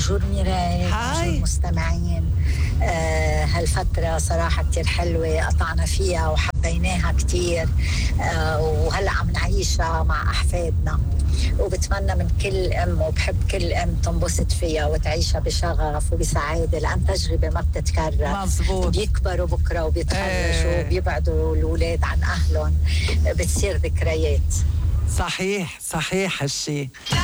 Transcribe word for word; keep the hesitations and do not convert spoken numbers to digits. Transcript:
بونجور ميراي، بونجور مستمعين. آه هالفترة صراحة كتير حلوة، قطعنا فيها وحبيناها كتير. آه وهلأ عم نعيشها مع أحفادنا، وبتمنى من كل أم وبحب كل أم تنبسط فيها وتعيشها بشغف وبسعادة، لأن تجربة ما بتتكرر. مظبوط. بيكبروا بكرة وبيتخرجوا وبيبعدوا الأولاد عن أهلهم، بتصير ذكريات. صحيح صحيح هالشي.